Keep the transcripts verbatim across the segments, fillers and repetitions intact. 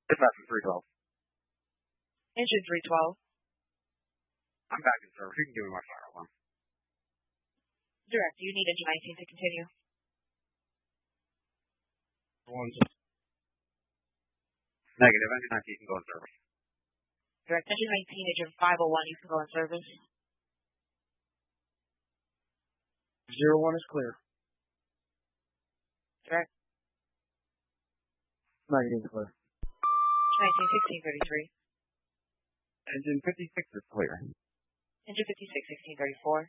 Dispatch three twelve. Engine three twelve. I'm back in service. You can give me my fire alarm. Direct, do you need engine nineteen to continue? One. Negative. Engine nineteen can go in service. Direct, engine nineteen, engine five oh one, you can go in service. Zero one is clear. Direct. nineteen is clear. nineteen sixteen thirty-three. Engine fifty-six is clear. Engine fifty-six sixteen thirty-four.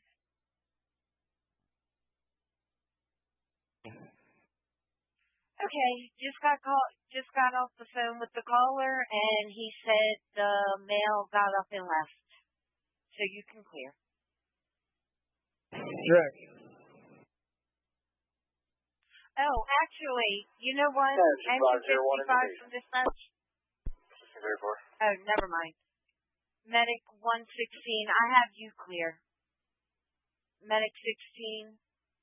Okay, just got call, just got off the phone with the caller, and he said the mail got up and left, so you can clear. Direct. Oh, actually, you know what? Yeah, Engine fifty-five from dispatch. sixteen thirty-four. Oh, never mind. Medic one sixteen, I have you clear. Medic sixteen.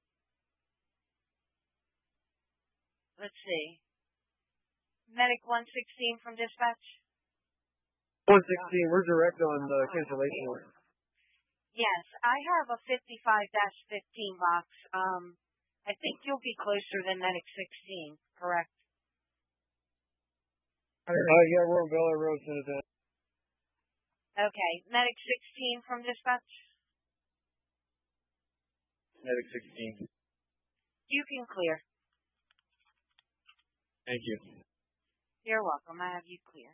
Let's see. Medic one sixteen from dispatch. one sixteen, we're direct on the cancellation order. Yes, I have a fifty-five dash fifteen box. Um, I think you'll be closer than Medic sixteen, correct? Uh, yeah, we're on Bella Road, Senator. Okay, Medic sixteen from dispatch. Medic sixteen. You can clear. Thank you. You're welcome. I have you clear.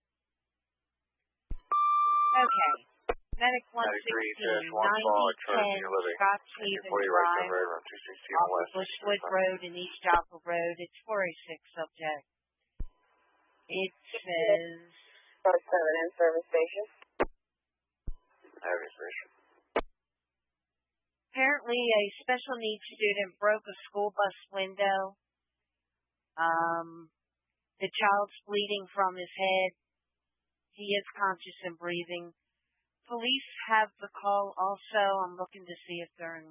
Okay. Medic one sixteen, ninety ten, Scott Haven Drive, off of Bushwood Road and East Joppa Road. It's four oh six subject. It says... seven in service station. Service station. Apparently a special needs student broke a school bus window. Um, the child's bleeding from his head. He is conscious and breathing. Police have the call also. I'm looking to see if they're in